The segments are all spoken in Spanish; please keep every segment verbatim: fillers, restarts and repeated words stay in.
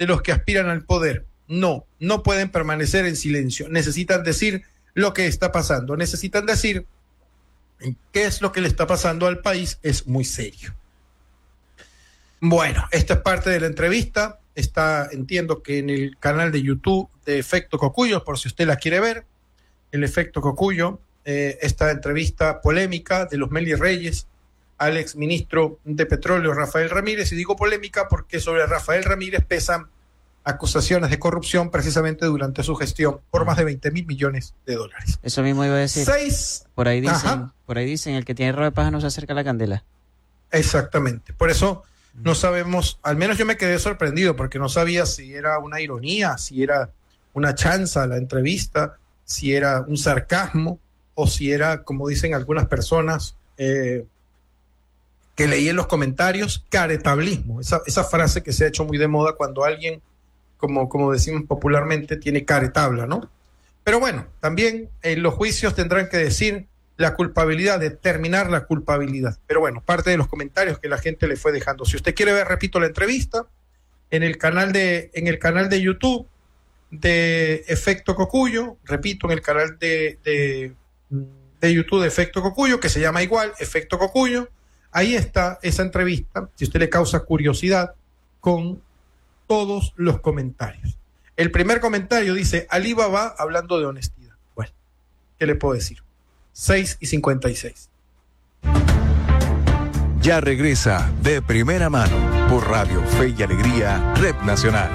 de los que aspiran al poder. No, no pueden permanecer en silencio. Necesitan decir lo que está pasando. Necesitan decir qué es lo que le está pasando al país. Es muy serio. Bueno, esta es parte de la entrevista. Está, entiendo que en el canal de YouTube de Efecto Cocuyo, por si usted la quiere ver, el Efecto Cocuyo, eh, esta entrevista polémica de los Meli Reyes al exministro de Petróleo, Rafael Ramírez, y digo polémica porque sobre Rafael Ramírez pesan acusaciones de corrupción precisamente durante su gestión por más de veinte mil millones de dólares. Eso mismo iba a decir. Seis. Por ahí dicen, Ajá. por ahí dicen, el que tiene rabo de paja no se acerca a la candela. Exactamente. Por eso no sabemos, al menos yo me quedé sorprendido porque no sabía si era una ironía, si era una chanza la entrevista, si era un sarcasmo o si era, como dicen algunas personas eh, que leí en los comentarios, caretablismo. Esa, esa frase que se ha hecho muy de moda cuando alguien, como, como decimos popularmente, tiene caretabla, ¿no? Pero bueno, también en eh, los juicios tendrán que decir la culpabilidad, determinar la culpabilidad. Pero bueno, parte de los comentarios que la gente le fue dejando. Si usted quiere ver, repito, la entrevista, en el canal de, en el canal de YouTube de Efecto Cocuyo, repito, en el canal de, de, de YouTube de Efecto Cocuyo, que se llama igual, Efecto Cocuyo, ahí está esa entrevista, si usted le causa curiosidad, con todos los comentarios. El primer comentario dice, Ali Baba hablando de honestidad. Bueno, ¿qué le puedo decir? seis y cincuenta y seis. Ya regresa De Primera Mano por Radio Fe y Alegría, Red Nacional.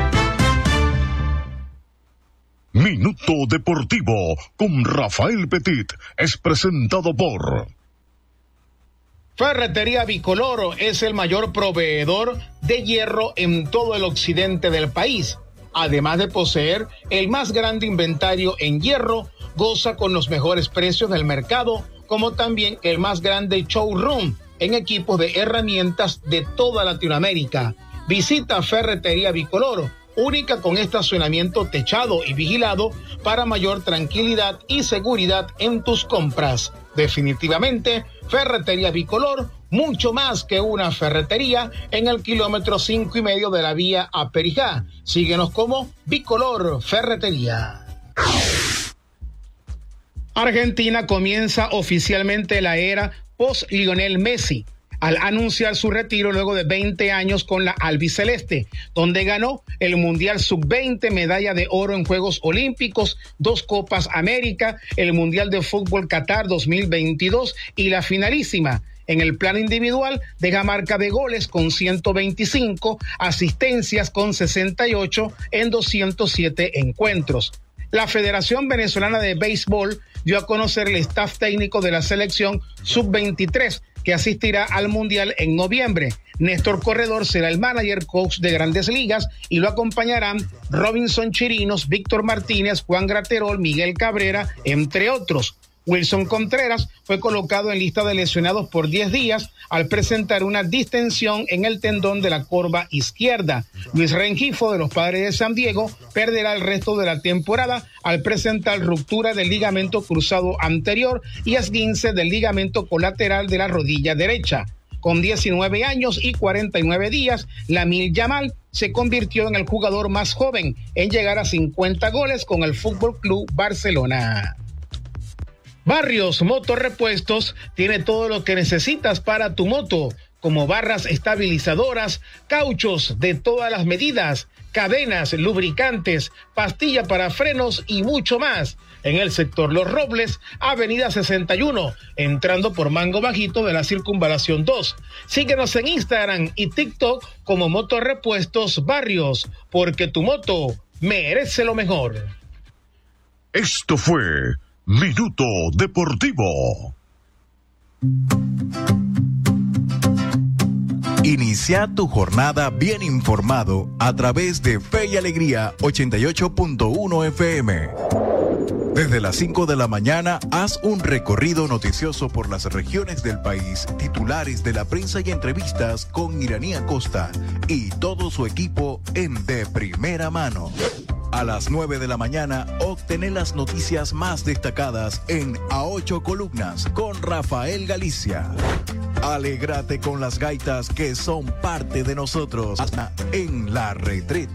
Minuto Deportivo con Rafael Petit es presentado por Ferretería Bicoloro. Es el mayor proveedor de hierro en todo el occidente del país. Además de poseer el más grande inventario en hierro, goza con los mejores precios del mercado, como también el más grande showroom en equipos de herramientas de toda Latinoamérica. Visita Ferretería Bicoloro, única con estacionamiento techado y vigilado para mayor tranquilidad y seguridad en tus compras. Definitivamente, Ferretería Bicolor, mucho más que una ferretería, en el kilómetro cinco y medio de la vía a Perijá. Síguenos como Bicolor Ferretería. Argentina comienza oficialmente la era post-Lionel Messi, al anunciar su retiro luego de veinte años con la albiceleste, donde ganó el Mundial sub veinte, medalla de oro en Juegos Olímpicos, dos Copas América, el Mundial de Fútbol Qatar dos mil veintidós y la finalísima. En el plano individual, deja marca de goles con ciento veinticinco, asistencias con sesenta y ocho en doscientos siete encuentros. La Federación Venezolana de Béisbol dio a conocer el staff técnico de la selección sub veintitrés, que asistirá al Mundial en noviembre. Néstor Corredor será el manager coach de Grandes Ligas y lo acompañarán Robinson Chirinos, Víctor Martínez, Juan Graterol, Miguel Cabrera, entre otros. Wilson Contreras fue colocado en lista de lesionados por diez días al presentar una distensión en el tendón de la corva izquierda. Luis Rengifo, de los Padres de San Diego, perderá el resto de la temporada al presentar ruptura del ligamento cruzado anterior y esguince del ligamento colateral de la rodilla derecha. Con diecinueve años y cuarenta y nueve días, Lamine Yamal se convirtió en el jugador más joven en llegar a cincuenta goles con el Fútbol Club Barcelona. Barrios Motorrepuestos tiene todo lo que necesitas para tu moto, como barras estabilizadoras, cauchos de todas las medidas, cadenas, lubricantes, pastilla para frenos y mucho más. En el sector Los Robles, Avenida sesenta y uno, entrando por Mango Bajito de la Circunvalación dos. Síguenos en Instagram y TikTok como Motorrepuestos Barrios, porque tu moto merece lo mejor. Esto fue Minuto Deportivo. Inicia tu jornada bien informado a través de Fe y Alegría ochenta y ocho punto uno F M. Desde las cinco de la mañana, haz un recorrido noticioso por las regiones del país, titulares de la prensa y entrevistas con Iranía Costa y todo su equipo en De Primera Mano. A las nueve de la mañana, obtener las noticias más destacadas en A Ocho Columnas con Rafael Galicia. Alégrate con las gaitas que son parte de nosotros en La Retreta.